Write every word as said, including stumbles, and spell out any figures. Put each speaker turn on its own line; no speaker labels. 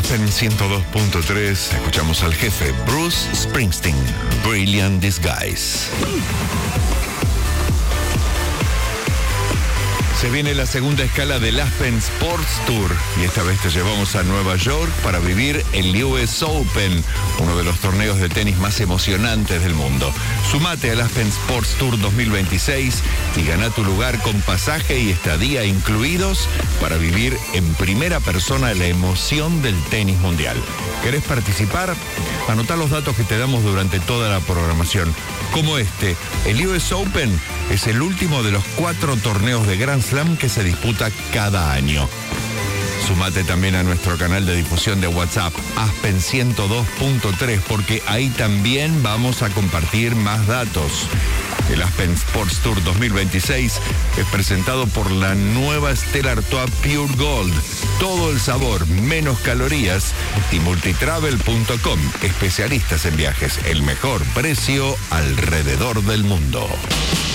Aspen ciento dos punto tres, escuchamos al jefe Bruce Springsteen, Brilliant Disguise. Se viene la segunda escala del Aspen Sports Tour y esta vez te llevamos a Nueva York para vivir el U S Open, uno de los torneos de tenis más emocionantes del mundo. Sumate al Aspen Sports Tour dos mil veintiséis y gana tu lugar con pasaje y estadía incluidos para vivir en primera persona la emoción del tenis mundial. ¿Querés participar? Anotá los datos que te damos durante toda la programación. Como este, el U S Open es el último de los cuatro torneos de Grand Slam que se disputa cada año. Sumate también a nuestro canal de difusión de WhatsApp, Aspen ciento dos punto tres, porque ahí también vamos a compartir más datos. El Aspen Sports Tour dos mil veintiséis es presentado por la nueva Stella Artois Pure Gold. Todo el sabor, menos calorías, y multitravel punto com, especialistas en viajes, el mejor precio alrededor del mundo.